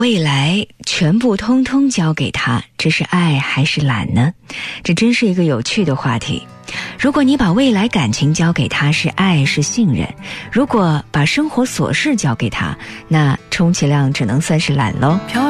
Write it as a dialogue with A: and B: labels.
A: 未来全部通通交给他，这是爱还是懒呢？这真是一个有趣的话题。如果你把未来感情交给他，是爱是信任；如果把生活琐事交给他，那充其量只能算是懒咯。